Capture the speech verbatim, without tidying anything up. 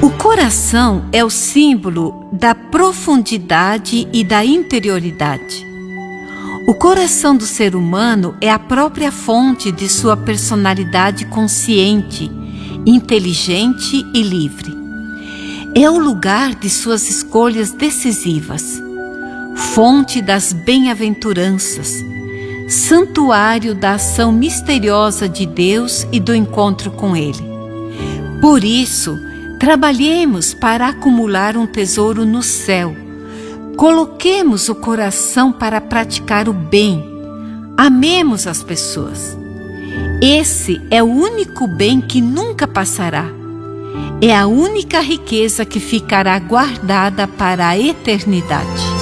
O coração é o símbolo da profundidade e da interioridade. O coração do ser humano é a própria fonte de sua personalidade consciente, inteligente e livre. É o lugar de suas escolhas decisivas, fonte das bem-aventuranças, santuário da ação misteriosa de Deus e do encontro com Ele. Por isso, trabalhemos para acumular um tesouro no céu. Coloquemos o coração para praticar o bem. Amemos as pessoas. Esse é o único bem que nunca passará. É a única riqueza que ficará guardada para a eternidade.